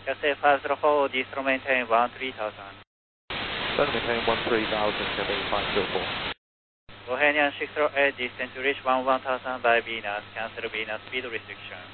Cathay 504, distro maintain 13,000. Better maintain 13,000, Cathay 504. Bohemian 608, descent to reach 11,000 by VNAS, cancel VNAS speed restriction.